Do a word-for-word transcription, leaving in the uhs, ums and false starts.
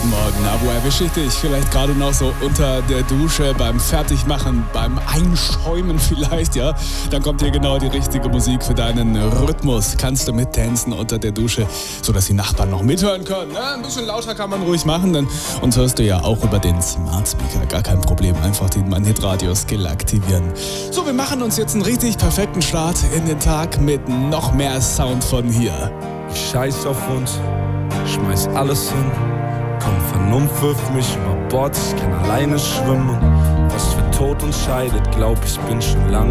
guten Morgen. Na, wo erwische ich dich? Vielleicht gerade noch so unter der Dusche, beim Fertigmachen, beim Einschäumen vielleicht, ja? Dann kommt hier genau die richtige Musik für deinen Rhythmus. Kannst du mittanzen unter der Dusche, sodass die Nachbarn noch mithören können. Ja, ein bisschen lauter kann man ruhig machen, denn uns hörst du ja auch über den Smart Speaker. Gar kein Problem, einfach den Mein Hit Radio Skill aktivieren. So, wir machen uns jetzt einen richtig perfekten Start in den Tag mit noch mehr Sound von hier. Ich scheiß auf uns, schmeiß alles hin. Komm, Vernunft wirft mich über Bord, ich kann alleine schwimmen. Was für Tod uns scheidet, glaub ich bin schon lange